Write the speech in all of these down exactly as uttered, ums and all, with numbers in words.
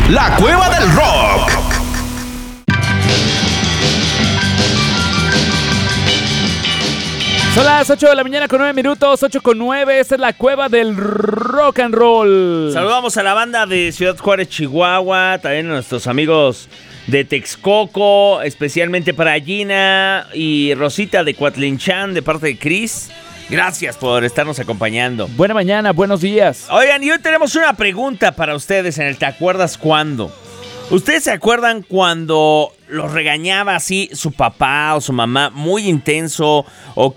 La Cueva del Rock. Son las ocho de la mañana con nueve minutos, ocho con nueve, esta es la Cueva del Rock and Roll. Saludamos a la banda de Ciudad Juárez, Chihuahua, también a nuestros amigos de Texcoco, especialmente para Gina y Rosita de Coatlinchan, de parte de Chris. Gracias por estarnos acompañando. Buena mañana, buenos días. Oigan, y hoy tenemos una pregunta para ustedes en el ¿Te acuerdas cuándo? ¿Ustedes se acuerdan cuando los regañaba así su papá o su mamá muy intenso, o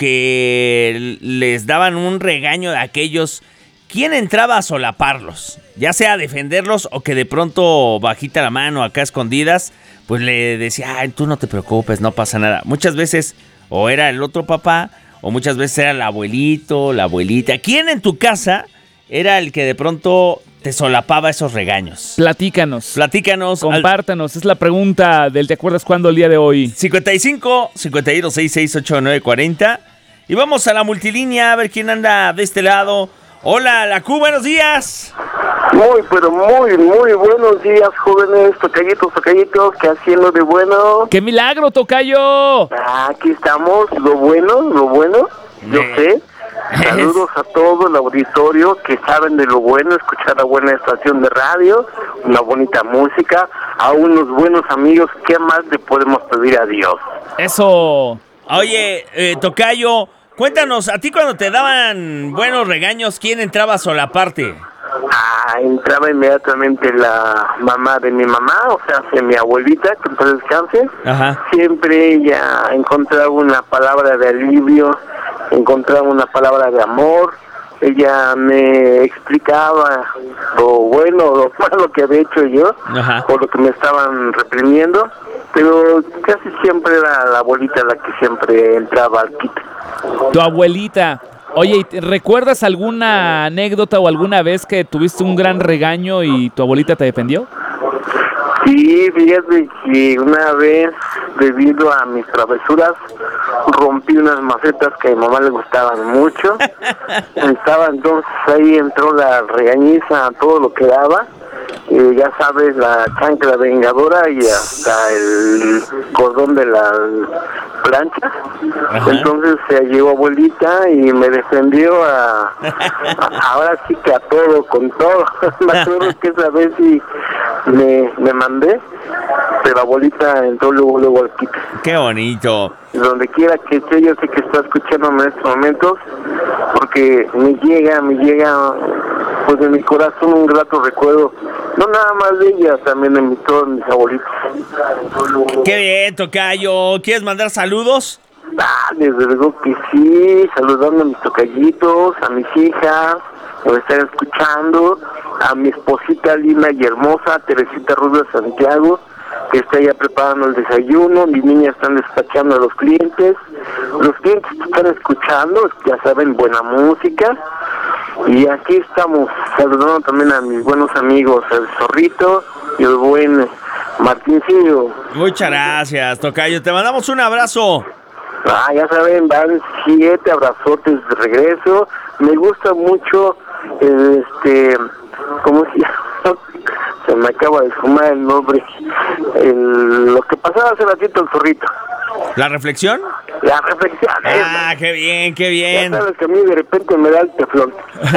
que les daban un regaño de aquellos? ¿Quién entraba a solaparlos? Ya sea a defenderlos o que de pronto bajita la mano acá escondidas, pues le decía, ay, tú no te preocupes, no pasa nada. Muchas veces o era el otro papá o muchas veces era el abuelito, la abuelita. ¿Quién en tu casa era el que de pronto te solapaba esos regaños? Platícanos. Platícanos. Compártanos, es la pregunta del ¿Te acuerdas cuándo el día de hoy? cincuenta y cinco, cincuenta y dos, sesenta y seis, ochenta y nueve, cuarenta. Y vamos a la multilínea a ver quién anda de este lado. Hola, la Q, buenos días. Muy, pero muy, muy buenos días, jóvenes, tocallitos, tocallitos, ¿qué haciendo de bueno? ¡Qué milagro, tocayo! Ah, aquí estamos, lo bueno, lo bueno, yo sé. Saludos a todo el auditorio que saben de lo bueno, escuchar la buena estación de radio, una bonita música, a unos buenos amigos. ¿Qué más le podemos pedir a Dios? Eso. Oye, eh, tocayo, cuéntanos, a ti cuando te daban buenos regaños, ¿quién entraba a solaparte? Ah, entraba inmediatamente la mamá de mi mamá, o sea, hacia mi abuelita, que en paz descanse. Ajá. Siempre ella encontraba una palabra de alivio, encontraba una palabra de amor. Ella me explicaba lo bueno o lo malo que había hecho yo, Ajá. por lo que me estaban reprimiendo, pero casi siempre era la abuelita la que siempre entraba al quite. Tu abuelita. Oye, ¿recuerdas alguna anécdota o alguna vez que tuviste un gran regaño y tu abuelita te defendió? Sí, fíjate que una vez, debido a mis travesuras, rompí unas macetas que a mi mamá le gustaban mucho. Estaba entonces ahí, entró la regañiza a todo lo que daba. Eh, ya sabes, la chancla vengadora y hasta el cordón de la plancha. Ajá. Entonces se llegó abuelita y me defendió a, a ahora sí que a todo, con todo. Me acuerdo que esa vez sí me, me mandé, pero abuelita entró luego, luego al quite. ¡Qué bonito! Donde quiera que esté, yo sé que está escuchándome en estos momentos, porque me llega, me llega, pues en mi corazón un grato recuerdo, no nada más de ella, también de mi, todos mis abuelitos. ¡Qué bien, tocayo! ¿Quieres mandar saludos? Ah, desde luego que sí, saludando a mis tocallitos, a mis hijas, que me están escuchando, a mi esposita linda y hermosa, Teresita Rubio Santiago, que está ya preparando el desayuno. Mis niñas están despachando a los clientes, los clientes están escuchando, ya saben, buena música. Y aquí estamos saludando también a mis buenos amigos, el Zorrito y el buen Martincillo. Muchas gracias, tocayo, te mandamos un abrazo. Ah, ya saben, van siete abrazotes de regreso. Me gusta mucho, este, ¿cómo se llama? Se me acaba de fumar el nombre. El, lo que pasaba hace ratito el Zorrito. ¿La reflexión? La reflexión. Ah, qué bien, qué bien. Ya sabes que a mí de repente me da el teflón.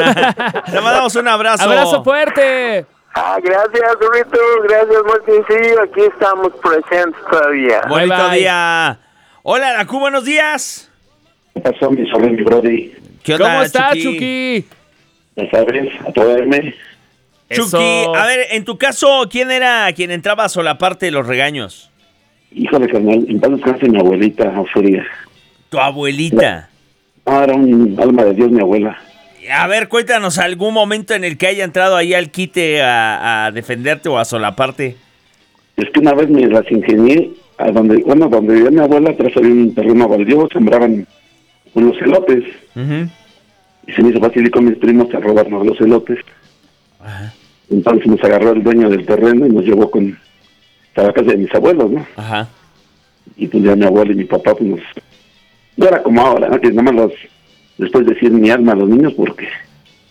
Te mandamos un abrazo. ¡Abrazo fuerte! Ah, gracias, Zorrito. Gracias, Martincillo. Aquí estamos presentes todavía. Bonito Bye, bye. día. Hola, la Q, buenos días. ¿Qué pasó, mi sobrino, mi brody? ¿Qué onda, ¿Cómo estás, Chucky? Chucky? Ya sabes, a poderme. Chucky, Eso. a ver, en tu caso, ¿quién era quien entraba a solaparte de los regaños? Híjole, carnal, en paz descanse mi abuelita, Ofelia. Tu abuelita. Ah, era un alma de Dios, mi abuela. A ver, cuéntanos algún momento en el que haya entrado ahí al quite a, a defenderte o a solaparte. Es que una vez me las ingenié, a donde, bueno, donde vivía mi abuela, atrás había un terreno baldío, sembraban unos elotes. Uh-huh. Y se me hizo fácil ir con mis primos a robarnos los elotes. Ajá. Entonces nos agarró el dueño del terreno y nos llevó con a la casa de mis abuelos, ¿no? Ajá. Y pues ya mi abuela y mi papá, pues nos... No era como ahora, ¿no? Que nada más los... Después decir mi alma a los niños porque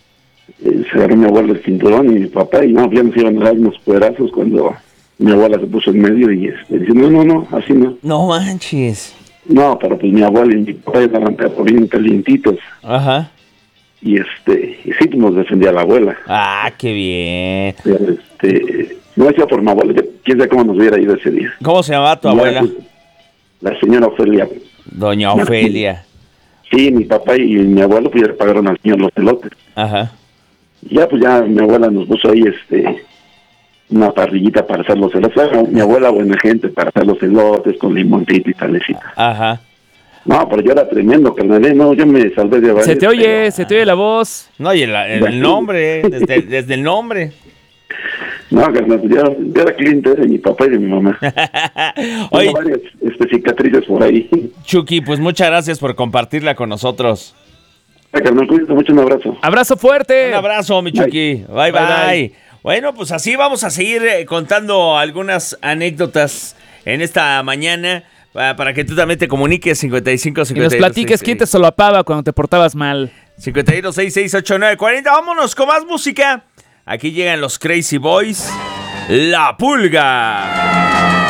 eh, se agarró mi abuelo el cinturón y mi papá, y no, ya nos iban a dar unos cuerazos cuando mi abuela se puso en medio y este, dice, no, no, no, así no. No manches. No, pero pues mi abuela y mi papá estaban por bien calientitos. Ajá. Y este, y sí, nos defendía la abuela. Ah, qué bien. Pero, este, no decía por mi abuela, que quién sabe cómo nos hubiera ido ese día. ¿Cómo se llamaba tu Ya, abuela? pues, la señora Ofelia. Doña Ofelia. Sí, mi papá y mi abuelo pues ya le pagaron al señor los elotes. Ajá. Y ya pues ya mi abuela nos puso ahí este una parrillita para hacer los elotes. Ah, mi abuela buena gente para hacer los elotes con limoncito y talecita. Ajá. No, pero yo era tremendo, carnal. eh, No, yo me salvé de varios. Se te oye, pero- se te oye la voz. No, y el, el- el nombre, desde, desde el nombre. No, carnal, pues yo, yo era cliente de mi papá y de mi mamá. Oye, Tengo varias este, cicatrices por ahí. Chucky, pues muchas gracias por compartirla con nosotros. Ah, carnal, cuídate mucho, un abrazo. Abrazo fuerte. Un abrazo, mi Chucky. Bye, bye. Bye, bye. Bueno, pues así vamos a seguir eh, contando algunas anécdotas en esta mañana pa- para que tú también te comuniques cincuenta y cinco Y cincuenta nos y dos, platiques quién te solapaba cuando te portabas mal. cincuenta y dos, sesenta y seis, ochenta y nueve, cuarenta. Vámonos con más música. Aquí llegan los Crazy Boys. La Pulga.